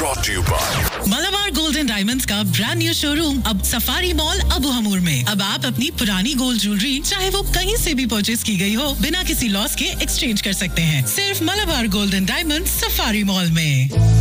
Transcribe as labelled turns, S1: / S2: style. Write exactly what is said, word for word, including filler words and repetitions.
S1: brought to you by
S2: Malabar golden diamonds का brand new showroom अब safari mall Abu हमूर में। अब आप अपनी पुरानी गोल्ड ज्वेलरी चाहे वो कहीं से भी परचेज की गई हो, बिना किसी लॉस के एक्सचेंज कर सकते हैं, सिर्फ Malabar golden diamonds safari mall में।